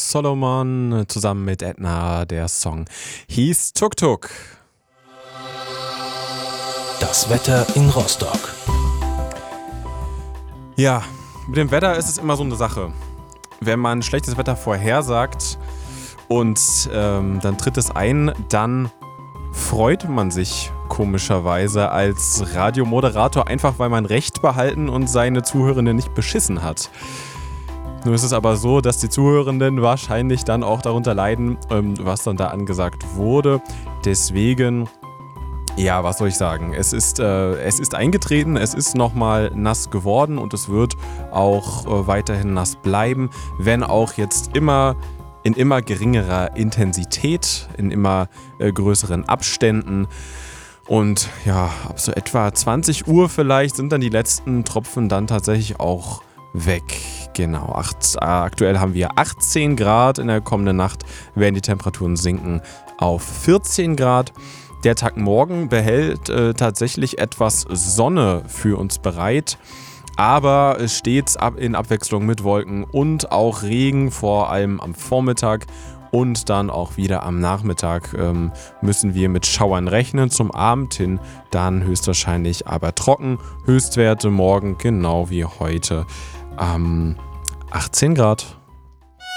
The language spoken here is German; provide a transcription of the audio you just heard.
Solomon zusammen mit Edna. Der Song hieß Tuk Tuk. Das Wetter in Rostock. Ja, mit dem Wetter ist es immer so eine Sache. Wenn man schlechtes Wetter vorhersagt und dann tritt es ein, dann freut man sich komischerweise als Radiomoderator einfach, weil man Recht behalten und seine Zuhörenden nicht beschissen hat. Nun ist es aber so, dass die Zuhörenden wahrscheinlich dann auch darunter leiden, was dann da angesagt wurde. Deswegen, ja, was soll ich sagen? Es ist eingetreten, es ist nochmal nass geworden und es wird auch weiterhin nass bleiben, wenn auch jetzt in immer geringerer Intensität, in immer größeren Abständen. Und ja, ab so etwa 20 Uhr vielleicht sind dann die letzten Tropfen dann tatsächlich auch weg. Genau, aktuell haben wir 18 Grad. In der kommenden Nacht werden die Temperaturen sinken auf 14 Grad. Der Tag morgen behält tatsächlich etwas Sonne für uns bereit. Aber stets in Abwechslung mit Wolken und auch Regen, vor allem am Vormittag und dann auch wieder am Nachmittag müssen wir mit Schauern rechnen. Zum Abend hin dann höchstwahrscheinlich aber trocken. Höchstwerte morgen genau wie heute 18 Grad.